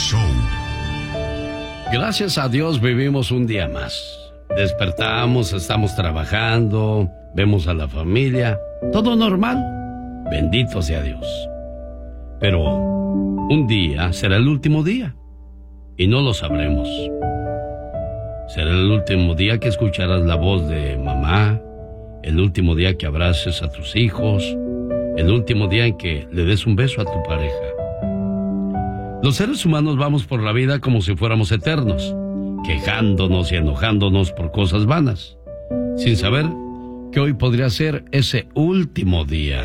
Show. Gracias a Dios vivimos un día más. Despertamos, estamos trabajando, vemos a la familia, todo normal. Bendito sea Dios. Pero un día será el último día y no lo sabremos. Será el último día que escucharás la voz de mamá, el último día que abraces a tus hijos, el último día en que le des un beso a tu pareja. Los seres humanos vamos por la vida como si fuéramos eternos, quejándonos y enojándonos por cosas vanas, sin saber que hoy podría ser ese último día.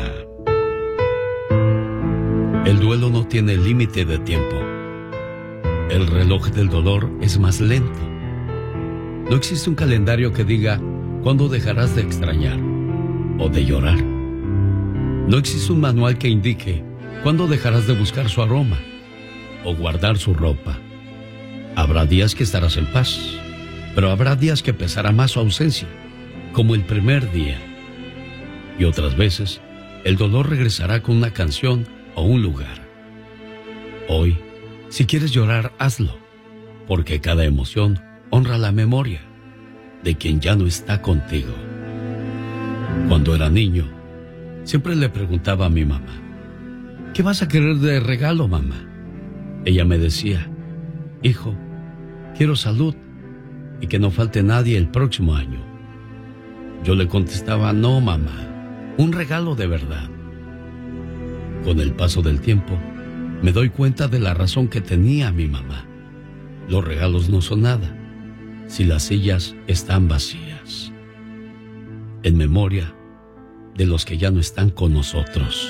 El duelo no tiene límite de tiempo. El reloj del dolor es más lento. No existe un calendario que diga cuándo dejarás de extrañar o de llorar. No existe un manual que indique cuándo dejarás de buscar su aroma o guardar su ropa. Habrá días que estarás en paz, pero habrá días que pesará más su ausencia, como el primer día. Y otras veces, el dolor regresará con una canción o un lugar. Hoy, si quieres llorar, hazlo, porque cada emoción honra la memoria de quien ya no está contigo. Cuando era niño, siempre le preguntaba a mi mamá, ¿qué vas a querer de regalo, mamá? Ella me decía, hijo, quiero salud y que no falte nadie el próximo año. Yo le contestaba, no, mamá, un regalo de verdad. Con el paso del tiempo, me doy cuenta de la razón que tenía mi mamá. Los regalos no son nada si las sillas están vacías. En memoria de los que ya no están con nosotros.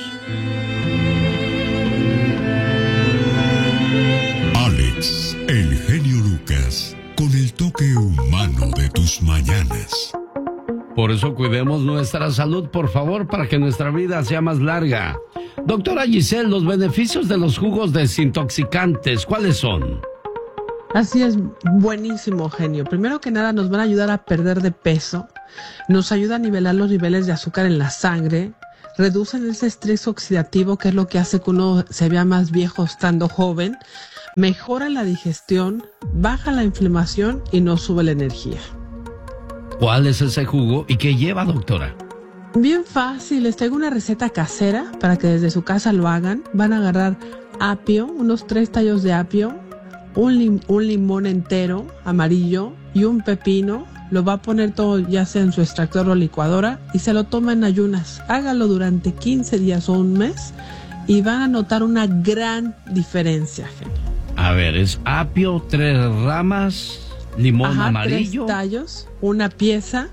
Alex, el genio Lucas, con el toque humano de tus mañanas. Por eso cuidemos nuestra salud, por favor, para que nuestra vida sea más larga. Doctora Giselle, los beneficios de los jugos desintoxicantes, ¿cuáles son? Así es, buenísimo, genio. Primero que nada, nos van a ayudar a perder de peso, nos ayuda a nivelar los niveles de azúcar en la sangre, reducen ese estrés oxidativo, que es lo que hace que uno se vea más viejo estando joven, mejora la digestión, baja la inflamación y nos sube la energía. ¿Cuál es ese jugo y qué lleva, doctora? Bien fácil, les traigo una receta casera para que desde su casa lo hagan. Van a agarrar apio, unos 3 tallos de apio, un limón entero, amarillo, y un pepino. Lo va a poner todo ya sea en su extractor o licuadora y se lo toma en ayunas. Hágalo durante 15 días o un mes y van a notar una gran diferencia, genio. A ver, es apio, 3 ramas, limón amarillo. 3 tallos, una pieza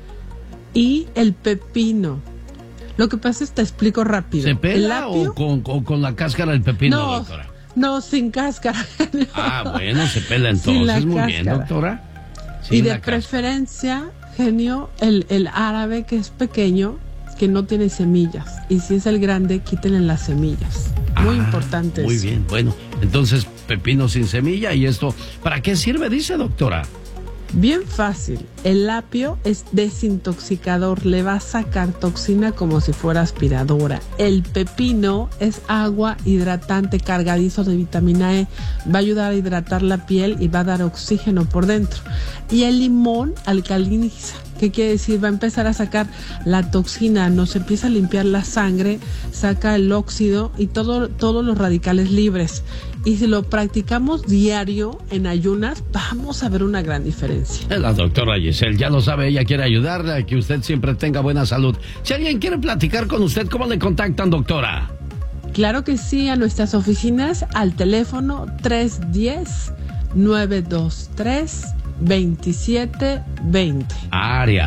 y el pepino. Lo que pasa es, te explico rápido. ¿Se pela el apio, o con la cáscara del pepino, no, doctora? No, sin cáscara. Ah, bueno, se pela entonces. Muy bien, doctora. Y de preferencia, genio, el árabe, que es pequeño, que no tiene semillas. Y si es el grande, quítenle las semillas. Muy importante. Muy eso. bien, bueno, entonces pepino sin semilla. ¿Y esto para qué sirve, dice, doctora? Bien fácil. El apio es desintoxicador, le va a sacar toxina como si fuera aspiradora. El pepino es agua hidratante, cargadizo de vitamina E, va a ayudar a hidratar la piel y va a dar oxígeno por dentro. Y el limón alcaliniza. ¿Qué quiere decir? Va a empezar a sacar la toxina, nos empieza a limpiar la sangre, saca el óxido y todos los radicales libres. Y si lo practicamos diario en ayunas, vamos a ver una gran diferencia. La doctora Giselle, ya lo sabe, ella quiere ayudarle a que usted siempre tenga buena salud. Si alguien quiere platicar con usted, ¿cómo le contactan, doctora? Claro que sí, a nuestras oficinas al teléfono 310-923-2720. Área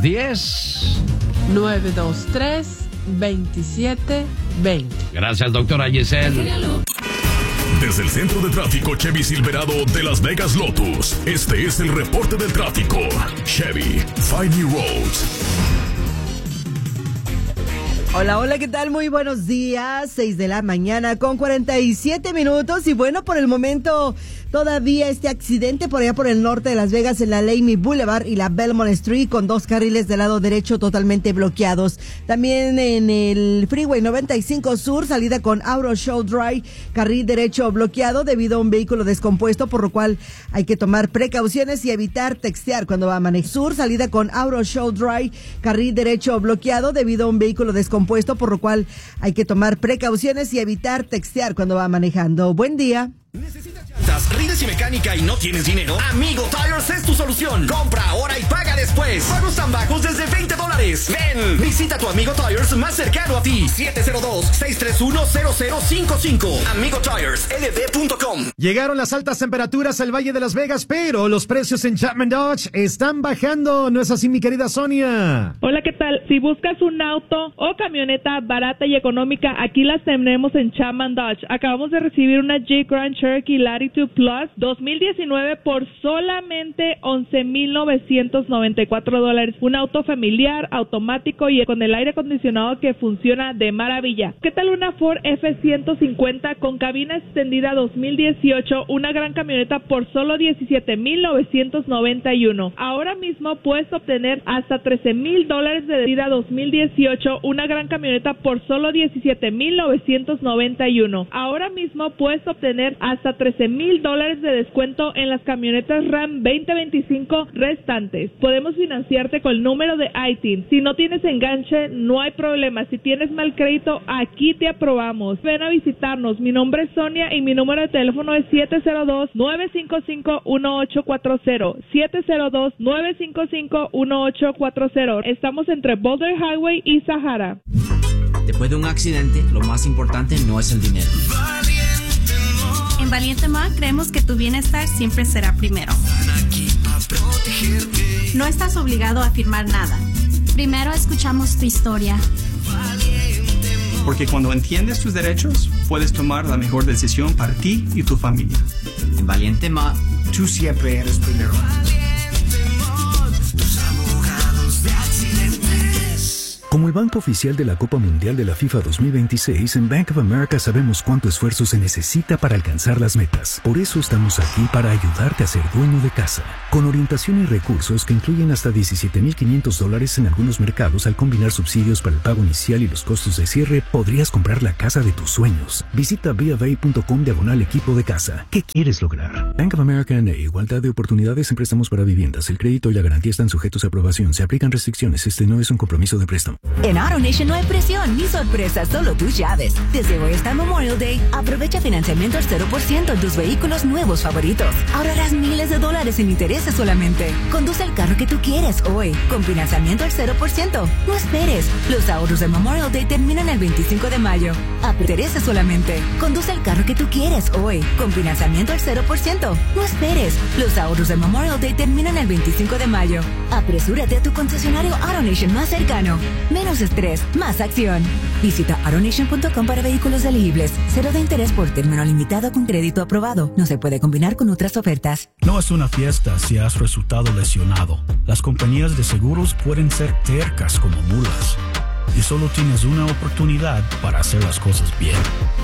310-923-2720. Gracias, doctora Giselle. Desde el centro de tráfico Chevy Silverado de Las Vegas Lotus, este es el reporte del tráfico. Chevy, Find New Roads. Hola, hola, ¿qué tal? Muy buenos días, 6 de la mañana con 47 minutos y bueno, por el momento todavía este accidente por allá por el norte de Las Vegas en la Lamy Boulevard y la Belmont Street con 2 carriles del lado derecho totalmente bloqueados. También en el Freeway 95 Sur, salida con Auto Show Drive, carril derecho bloqueado debido a un vehículo descompuesto, por lo cual hay que tomar precauciones y evitar textear cuando va a manejar. Sur, salida con Auto Show Drive, carril derecho bloqueado debido a un vehículo descompuesto, por lo cual hay que tomar precauciones y evitar textear cuando va manejando. Buen día. ¿Necesitas llantas, rines y mecánica y no tienes dinero? Amigo Tires es tu solución. Compra ahora y paga después. Pagos tan bajos desde $20. Ven, visita tu Amigo Tires más cercano a ti. 702-631-0055. AmigoTiresLD.com. Llegaron las altas temperaturas al Valle de Las Vegas, pero los precios en Chapman Dodge están bajando. ¿No es así, mi querida Sonia? Hola, ¿qué tal? Si buscas un auto o camioneta barata y económica, aquí las tenemos en Chapman Dodge. Acabamos de recibir una Jeep Grand Cherokee Latitude Plus 2019 por solamente $11,994. Un auto familiar, automático y con el aire acondicionado que funciona de maravilla. ¿Qué tal una Ford F-150 con cabina extendida 2018? Una gran camioneta por solo $17,991. Ahora mismo puedes obtener hasta $13,000 de extendida 2018. Una gran camioneta por solo $17,991. Ahora mismo puedes obtener hasta $13,000 de descuento en las camionetas Ram 2025 restantes. Podemos financiarte con el número de ITIN. Si no tienes enganche, no hay problema. Si tienes mal crédito, aquí te aprobamos. Ven a visitarnos. Mi nombre es Sonia y mi número de teléfono es 702-955-1840. 702-955-1840. Estamos entre Boulder Highway y Sahara. Después de un accidente, lo más importante no es el dinero. En Valiente Ma creemos que tu bienestar siempre será primero. No estás obligado a firmar nada. Primero escuchamos tu historia. Porque cuando entiendes tus derechos, puedes tomar la mejor decisión para ti y tu familia. En Valiente Ma, tú siempre eres primero. Como el banco oficial de la Copa Mundial de la FIFA 2026, en Bank of America sabemos cuánto esfuerzo se necesita para alcanzar las metas. Por eso estamos aquí para ayudarte a ser dueño de casa. Con orientación y recursos que incluyen hasta $17,500 en algunos mercados al combinar subsidios para el pago inicial y los costos de cierre, podrías comprar la casa de tus sueños. Visita BofA.com/equipo de casa. ¿Qué quieres lograr? Bank of America N.A. Igualdad de oportunidades en préstamos para viviendas. El crédito y la garantía están sujetos a aprobación. Se aplican restricciones. Este no es un compromiso de préstamo. En AutoNation no hay presión ni sorpresas, solo tus llaves. Desde hoy hasta Memorial Day, aprovecha financiamiento al 0% en tus vehículos nuevos favoritos. Ahorrarás miles de dólares en intereses solamente. Conduce el carro que tú quieres hoy, con financiamiento al 0%. No esperes. Los ahorros de Memorial Day terminan el 25 de mayo. Intereses solamente. Conduce el carro que tú quieres hoy, con financiamiento al 0%. No esperes. Los ahorros de Memorial Day terminan el 25 de mayo. Apresúrate a tu concesionario AutoNation más cercano. Menos estrés, más acción. Visita autonation.com para vehículos elegibles. 0 de interés por término limitado con crédito aprobado. No se puede combinar con otras ofertas. No es una fiesta si has resultado lesionado. Las compañías de seguros pueden ser tercas como mulas. Y solo tienes una oportunidad para hacer las cosas bien.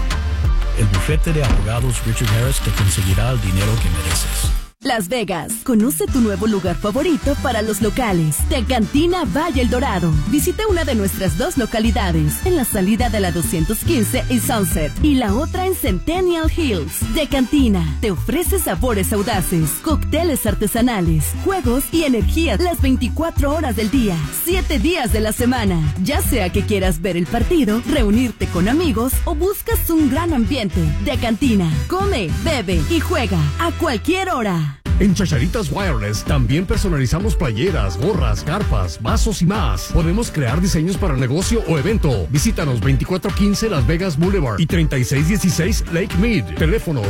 El bufete de abogados Richard Harris te conseguirá el dinero que mereces. Las Vegas. Conoce tu nuevo lugar favorito para los locales. De Cantina Valle El Dorado. Visita una de nuestras 2 localidades, en la salida de la 215 y Sunset, y la otra en Centennial Hills. De Cantina te ofrece sabores audaces, cócteles artesanales, juegos y energía las 24 horas del día, 7 días de la semana. Ya sea que quieras ver el partido, reunirte con amigos o buscas un gran ambiente. De Cantina, come, bebe y juega a cualquier hora. En Chacharitas Wireless también personalizamos playeras, gorras, carpas, vasos y más. Podemos crear diseños para negocio o evento. Visítanos 2415 Las Vegas Boulevard y 3616 Lake Mead. Teléfono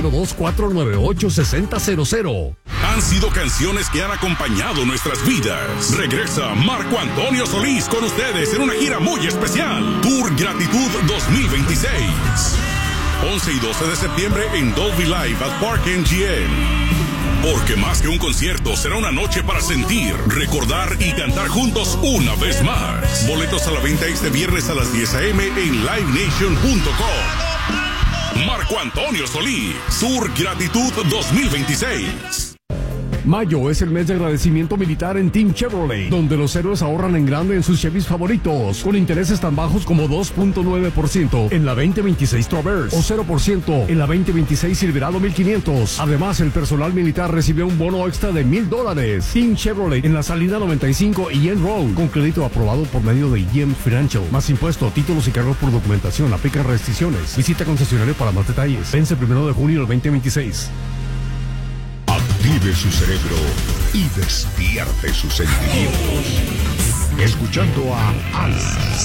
702-498-6000. Han sido canciones que han acompañado nuestras vidas. Regresa Marco Antonio Solís con ustedes en una gira muy especial. Tour Gratitud 2026. 11 y 12 de septiembre en Dolby Live at Park MGM. Porque más que un concierto, será una noche para sentir, recordar y cantar juntos una vez más. Boletos a la venta este viernes a las 10 a.m. en livenation.com. Marco Antonio Solís, Tour Gratitud 2026. Mayo es el mes de agradecimiento militar en Team Chevrolet, donde los héroes ahorran en grande en sus Chevys favoritos, con intereses tan bajos como 2.9% en la 2026 Traverse o 0% en la 2026 Silverado 1500. Además, el personal militar recibe un bono extra de $1,000. Team Chevrolet en la salida 95 y Yen Road, con crédito aprobado por medio de Yen Financial. Más impuesto, títulos y cargos por documentación, aplican restricciones. Visita concesionario para más detalles. Vence el 1 de junio del 2026. Active su cerebro y despierte sus sentimientos. Escuchando a Alex,